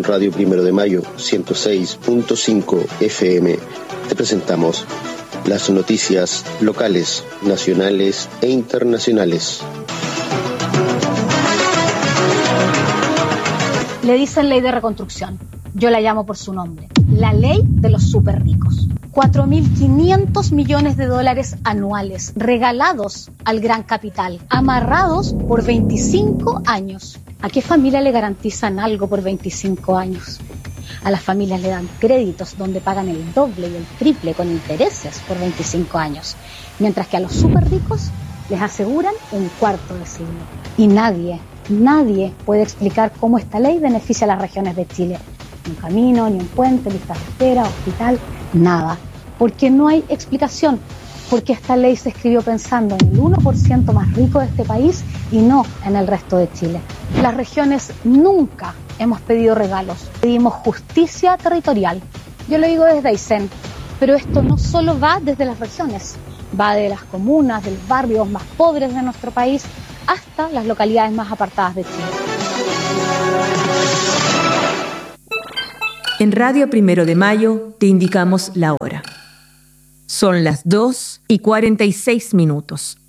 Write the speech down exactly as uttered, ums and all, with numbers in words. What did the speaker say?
en Radio Primero de Mayo ciento seis punto cinco F M te presentamos las noticias locales, nacionales e internacionales. Le dicen ley de reconstrucción. Yo la llamo por su nombre. La ley de los súper ricos. cuatro mil quinientos millones de dólares anuales regalados al gran capital, amarrados por veinticinco años. ¿A qué familia le garantizan algo por veinticinco años? A las familias le dan créditos donde pagan el doble y el triple con intereses por veinticinco años, mientras que a los súper ricos les aseguran un cuarto de siglo. Y nadie, nadie puede explicar cómo esta ley beneficia a las regiones de Chile. Ni un camino, ni un puente, listas de espera, hospital, nada. Porque no hay explicación. Porque esta ley se escribió pensando en el uno por ciento más rico de este país y no en el resto de Chile. Las regiones nunca hemos pedido regalos, pedimos justicia territorial. Yo lo digo desde Aysén, pero esto no solo va desde las regiones, va de las comunas, de los barrios más pobres de nuestro país, hasta las localidades más apartadas de Chile. En Radio Primero de Mayo te indicamos la hora. Son las dos y cuarenta y seis minutos.